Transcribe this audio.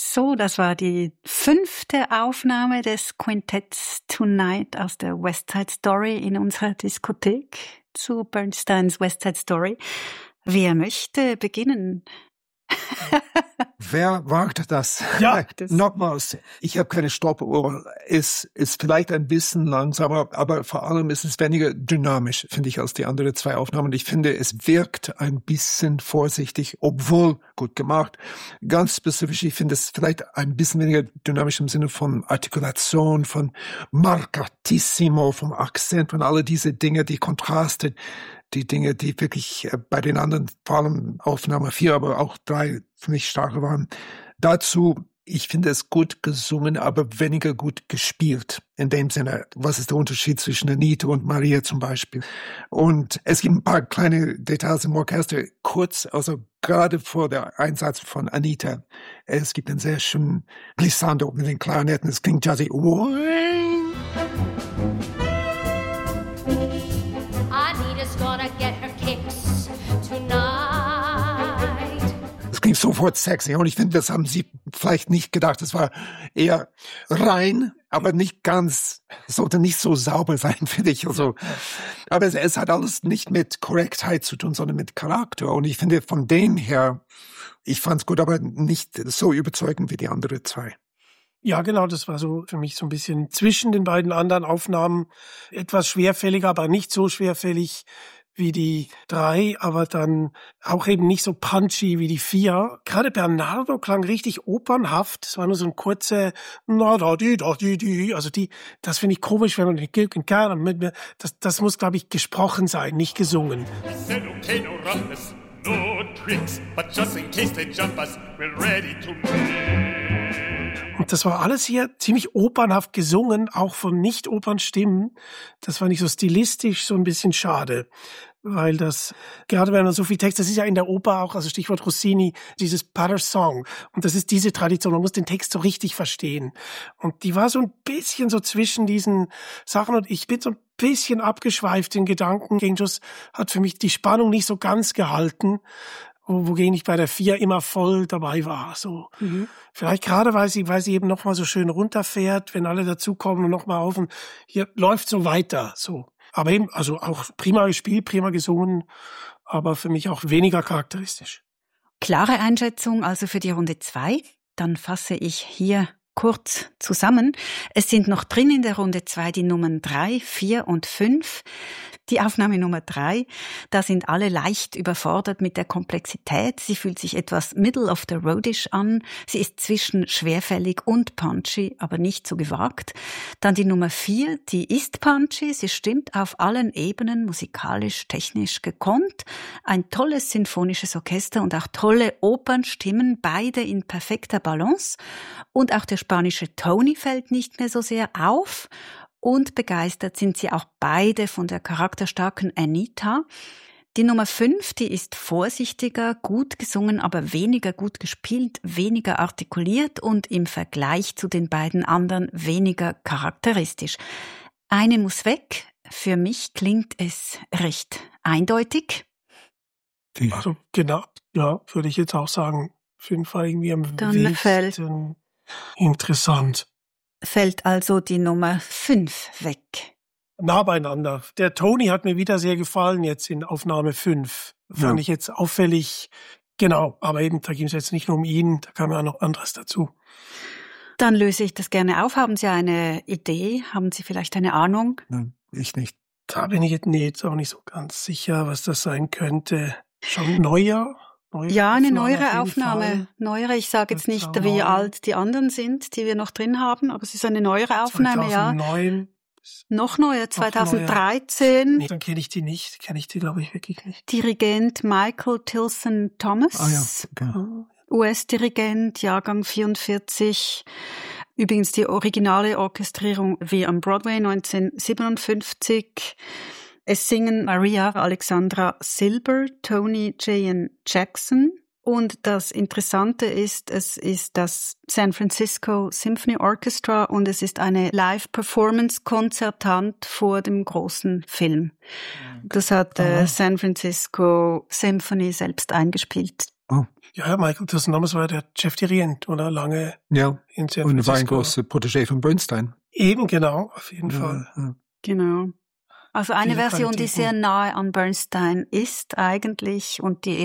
So, das war die 5. Aufnahme des Quintetts Tonight aus der West Side Story in unserer Diskothek zu Bernsteins West Side Story. Wer möchte beginnen? Wer wagt das? Ja, Nochmals, ich habe keine Stoppuhr. Es ist vielleicht ein bisschen langsamer, aber vor allem ist es weniger dynamisch, finde ich, als die anderen 2 Aufnahmen. Ich finde, es wirkt ein bisschen vorsichtig, obwohl gut gemacht. Ganz spezifisch, ich finde es vielleicht ein bisschen weniger dynamisch im Sinne von Artikulation, von Marcatissimo, vom Akzent, von all diese Dinge, die Kontraste, die Dinge, die wirklich bei den anderen, vor allem Aufnahme 4, aber auch 3 für mich stark waren. Dazu, ich finde es gut gesungen, aber weniger gut gespielt. In dem Sinne, was ist der Unterschied zwischen Anita und Maria zum Beispiel? Und es gibt ein paar kleine Details im Orchester. Kurz, also gerade vor der Einsatz von Anita, es gibt einen sehr schönen Glissando mit den Klarinetten. Es klingt jazzy. Das klingt sofort sexy und ich finde, das haben sie vielleicht nicht gedacht. Das war eher rein, aber nicht ganz, es sollte nicht so sauber sein, finde ich. Also, aber es hat alles nicht mit Korrektheit zu tun, sondern mit Charakter. Und ich finde, von dem her, ich fand es gut, aber nicht so überzeugend wie die anderen 2. Ja, genau, das war so für mich so ein bisschen zwischen den beiden anderen Aufnahmen etwas schwerfälliger, aber nicht so schwerfällig wie die 3, aber dann auch eben nicht so punchy wie die 4. Gerade Bernardo klang richtig opernhaft. Es war nur so ein kurzer also das finde ich komisch, wenn man das muss, glaube ich, gesprochen sein, nicht gesungen. No tricks, but just in case they jump us, we're ready to move. Und das war alles hier ziemlich opernhaft gesungen, auch von Nicht-Opernstimmen. Das war nicht so stilistisch, so ein bisschen schade. Weil das, gerade wenn man so viel Text, das ist ja in der Oper auch, also Stichwort Rossini, dieses Pater-Song. Und das ist diese Tradition, man muss den Text so richtig verstehen. Und die war so ein bisschen so zwischen diesen Sachen und ich bin so ein bisschen abgeschweift in Gedanken. Gengschuss hat für mich die Spannung nicht so ganz gehalten, wogegen ich bei der 4 immer voll dabei war. So. Vielleicht gerade, weil sie eben nochmal so schön runterfährt, wenn alle dazukommen und nochmal auf und hier läuft so weiter, so. Aber eben, also auch prima gespielt, prima gesungen, aber für mich auch weniger charakteristisch. Klare Einschätzung also für die Runde 2. Dann fasse ich hier kurz zusammen. Es sind noch drin in der Runde 2 die Nummern 3, 4 und 5. Die Aufnahme Nummer 3, da sind alle leicht überfordert mit der Komplexität. Sie fühlt sich etwas middle of the roadish an. Sie ist zwischen schwerfällig und punchy, aber nicht so gewagt. Dann die Nummer 4, die ist punchy. Sie stimmt auf allen Ebenen, musikalisch, technisch gekonnt. Ein tolles sinfonisches Orchester und auch tolle Opernstimmen, beide in perfekter Balance. Und auch der spanische Tony fällt nicht mehr so sehr auf. Und begeistert sind sie auch beide von der charakterstarken Anita. Die Nummer 5, die ist vorsichtiger, gut gesungen, aber weniger gut gespielt, weniger artikuliert und im Vergleich zu den beiden anderen weniger charakteristisch. Eine muss weg. Für mich klingt es recht eindeutig. Also genau, ja, würde ich jetzt auch sagen. Auf jeden Fall irgendwie am wenigsten interessant. Fällt also die Nummer 5 weg. Nah beieinander. Der Tony hat mir wieder sehr gefallen jetzt in Aufnahme 5. Fand ich jetzt auffällig. Genau, aber eben, da ging es jetzt nicht nur um ihn, da kam ja noch anderes dazu. Dann löse ich das gerne auf. Haben Sie eine Idee? Haben Sie vielleicht eine Ahnung? Nein, ich nicht. Da bin ich jetzt auch nicht so ganz sicher, was das sein könnte. Schon neuer? Ja, eine neuere Aufnahme. Neuere, ich sage jetzt nicht, wie alt die anderen sind, die wir noch drin haben, aber es ist eine neuere Aufnahme, 2009. Ja. Noch neuer, 2013. Nee, dann kenne ich die nicht. Kenne ich die, glaube ich, wirklich nicht. Dirigent Michael Tilson Thomas. Ah ja, okay. US-Dirigent, Jahrgang 44. Übrigens die originale Orchestrierung wie am Broadway 1957. Es singen Maria Alexandra Silber, Tony J. Jackson. Und das Interessante ist, es ist das San Francisco Symphony Orchestra und es ist eine Live-Performance konzertant vor dem großen Film. Das hat San Francisco Symphony selbst eingespielt. Oh. Ja, Michael Tilson Thomas war der Chefdirigent, oder? Lange in San Francisco. Und war ein großer Protégé von Bernstein. Eben, genau, auf jeden Fall. Ja. Genau. Also eine Viele Version, die Qualitäten. sehr nahe an Bernstein ist eigentlich und die